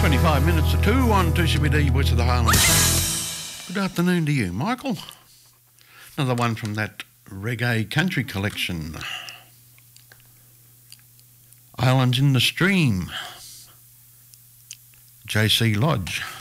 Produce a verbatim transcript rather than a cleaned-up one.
twenty-five minutes to two on two C B D Voice of the Highlands. Good afternoon to you, Michael. Another one from that reggae country collection. Islands in the Stream, J C Lodge.